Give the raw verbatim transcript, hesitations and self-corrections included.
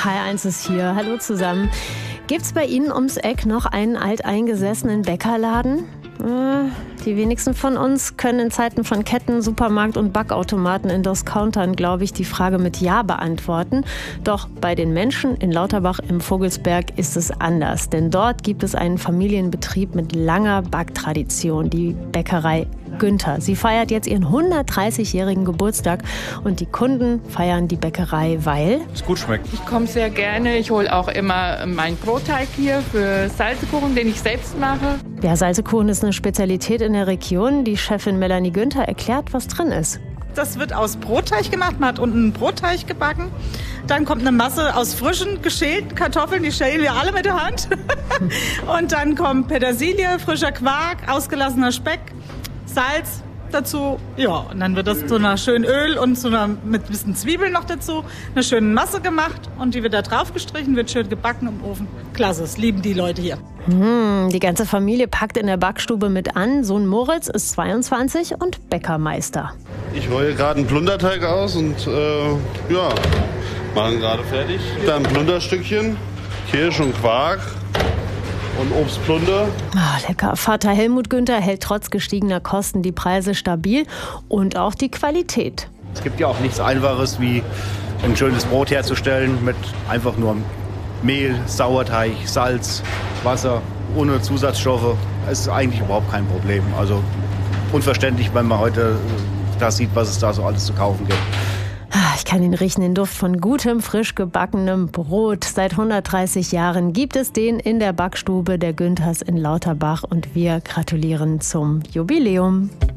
H eins ist hier. Hallo zusammen. Gibt's bei Ihnen ums Eck noch einen alteingesessenen Bäckerladen? Die wenigsten von uns können in Zeiten von Ketten, Supermarkt und Backautomaten in Discountern, glaube ich, die Frage mit Ja beantworten. Doch bei den Menschen in Lauterbach im Vogelsberg ist es anders. Denn dort gibt es einen Familienbetrieb mit langer Backtradition, die Bäckerei Günther. Sie feiert jetzt ihren hundertdreißigjährigen Geburtstag und die Kunden feiern die Bäckerei, weil es gut schmeckt. Ich komme sehr gerne. Ich hole auch immer meinen Brotteig hier für Salzekuchen, den ich selbst mache. Ja, Salzekuchen ist eine Spezialität in der Region. Die Chefin Melanie Günther erklärt, was drin ist. Das wird aus Brotteig gemacht. Man hat unten einen Brotteig gebacken. Dann kommt eine Masse aus frischen, geschälten Kartoffeln. Die schälen wir alle mit der Hand. Und dann kommt Petersilie, frischer Quark, ausgelassener Speck, Salz dazu. Ja, und dann wird das zu einer schönen Öl und zu einer, mit ein bisschen Zwiebeln noch dazu, eine schöne Masse gemacht. Und die wird da drauf gestrichen, wird schön gebacken im Ofen. Klasse, das lieben die Leute hier. Hm, die ganze Familie packt in der Backstube mit an. Sohn Moritz ist zweiundzwanzig und Bäckermeister. Ich rolle gerade einen Plunderteig aus und äh, ja, machen gerade fertig. Dann Plunderstückchen, Kirsch und Quark und Obstplunder. Oh, lecker. Vater Helmut Günther hält trotz gestiegener Kosten die Preise stabil und auch die Qualität. Es gibt ja auch nichts Einfaches wie ein schönes Brot herzustellen mit einfach nur Mehl, Sauerteig, Salz, Wasser, ohne Zusatzstoffe. Es ist eigentlich überhaupt kein Problem. Also unverständlich, wenn man heute das sieht, was es da so alles zu kaufen gibt. Ich kann ihn riechen, den Duft von gutem, frisch gebackenem Brot. Seit hundertdreißig Jahren gibt es den in der Backstube der Günthers in Lauterbach und wir gratulieren zum Jubiläum.